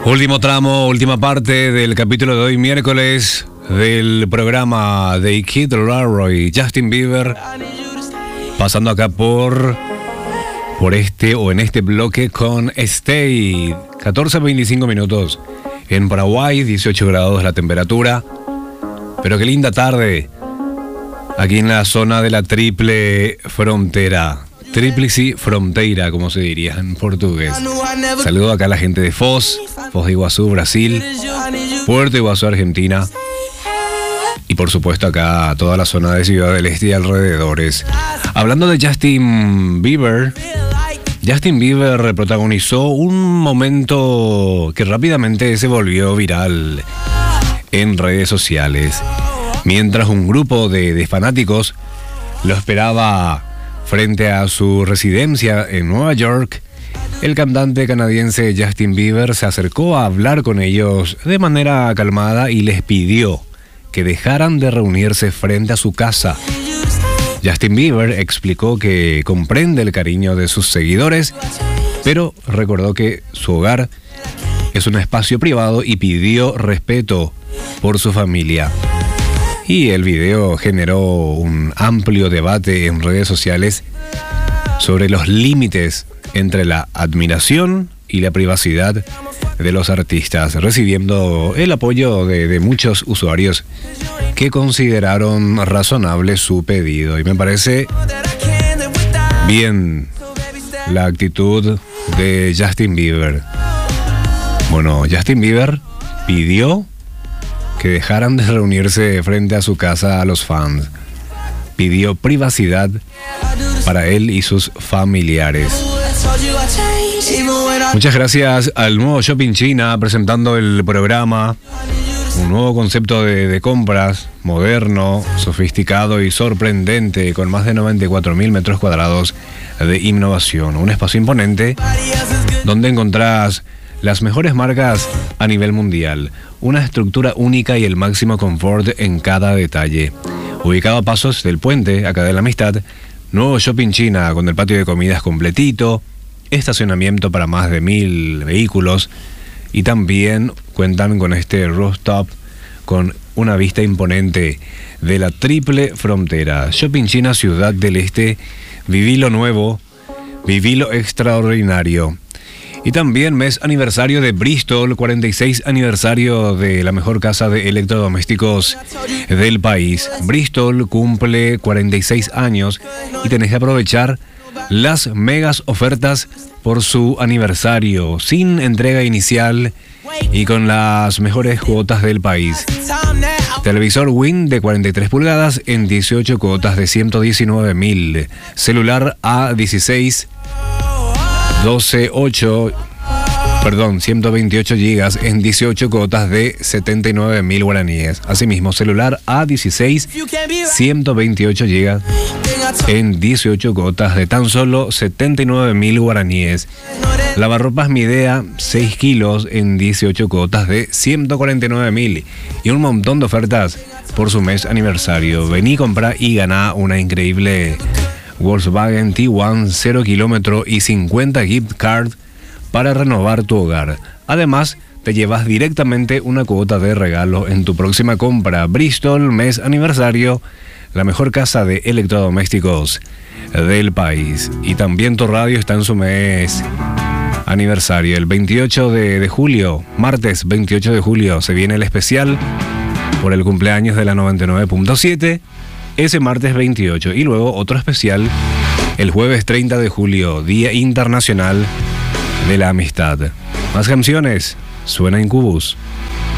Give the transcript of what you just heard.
Último tramo, última parte del capítulo de hoy, miércoles, del programa de Kid Laroi, Justin Bieber, pasando acá por este o en este bloque con Stay, 14:25 minutos en Paraguay, 18 grados la temperatura, pero qué linda tarde aquí en la zona de la Triple Frontera. Tríplice Fronteira, como se diría en portugués. Saludo acá a la gente de Foz de Iguazú, Brasil, Puerto Iguazú, Argentina, y por supuesto acá a toda la zona de Ciudad del Este y alrededores. Hablando de Justin Bieber protagonizó un momento que rápidamente se volvió viral en redes sociales. Mientras un grupo de fanáticos lo esperaba frente a su residencia en Nueva York, el cantante canadiense Justin Bieber se acercó a hablar con ellos de manera calmada y les pidió que dejaran de reunirse frente a su casa. Justin Bieber explicó que comprende el cariño de sus seguidores, pero recordó que su hogar es un espacio privado y pidió respeto por su familia. Y el video generó un amplio debate en redes sociales sobre los límites entre la admiración y la privacidad de los artistas, recibiendo el apoyo de muchos usuarios que consideraron razonable su pedido. Y me parece bien la actitud de Justin Bieber. Bueno, Justin Bieber pidió que dejaran de reunirse frente a su casa a los fans. Pidió privacidad para él y sus familiares. Muchas gracias al nuevo Shopping China presentando el programa. Un nuevo concepto de compras, moderno, sofisticado y sorprendente, con más de 94.000 metros cuadrados de innovación. Un espacio imponente donde encontrás las mejores marcas a nivel mundial, una estructura única y el máximo confort en cada detalle. Ubicado a pasos del puente, acá de la Amistad, nuevo Shopping China con el patio de comidas completito, estacionamiento para más de 1.000 vehículos y también cuentan con este rooftop con una vista imponente de la Triple Frontera. Shopping China, Ciudad del Este, viví lo nuevo, viví lo extraordinario. Y también mes aniversario de Bristol, 46 aniversario de la mejor casa de electrodomésticos del país. Bristol cumple 46 años y tenés que aprovechar las megas ofertas por su aniversario, sin entrega inicial y con las mejores cuotas del país. Televisor Win de 43 pulgadas en 18 cuotas de 119.000. Celular A16 128 gigas en 18 cuotas de 79.000 guaraníes. Asimismo, celular A16 128 gigas en 18 cuotas de tan solo 79.000 guaraníes. Lavarropas Midea 6 kilos en 18 cuotas de 149.000 y un montón de ofertas por su mes aniversario. Vení, compra y ganá una increíble Volkswagen T1 0 kilómetro y 50 gift card para renovar tu hogar. Además, te llevas directamente una cuota de regalo en tu próxima compra. Bristol, mes aniversario, la mejor casa de electrodomésticos del país. Y también tu radio está en su mes aniversario. El 28 de julio, martes 28 de julio, se viene el especial por el cumpleaños de la 99.7. Ese martes 28 y luego otro especial el jueves 30 de julio, Día Internacional de la Amistad. Más canciones, suena Incubus.